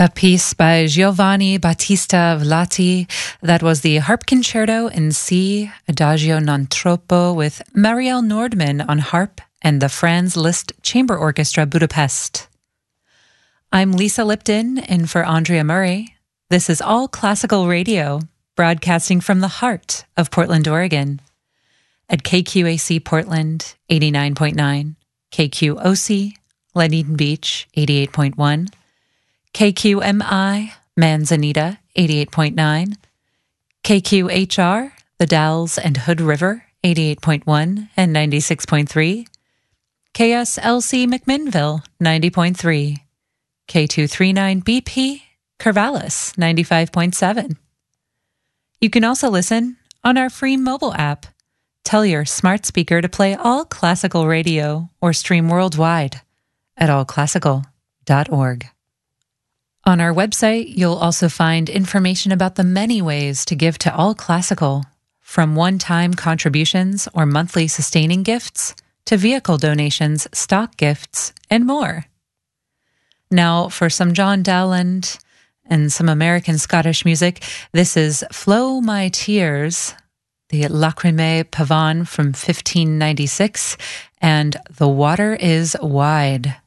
A piece by Giovanni Battista Velati. That was the Harp Concerto in C, Adagio non troppo, with Marielle Nordman on harp and the Franz Liszt Chamber Orchestra Budapest. I'm Lisa Lipton, in for Andrea Murray. This is All Classical Radio, broadcasting from the heart of Portland, Oregon, at KQAC Portland 89.9, KQOC Dunedin Beach 88.1, KQMI Manzanita 88.9, KQHR The Dalles and Hood River 88.1 and 96.3, KSLC McMinnville 90.3, K239 BP Corvallis 95.7. You can also listen on our free mobile app. Tell your smart speaker to play All Classical Radio or stream worldwide at allclassical.org. On our website, you'll also find information about the many ways to give to All Classical, from one-time contributions or monthly sustaining gifts to vehicle donations, stock gifts, and more. Now, for some John Dowland and some American Scottish music, this is Flow My Tears, the Lacrymae Pavane from 1596, and The Water is Wide.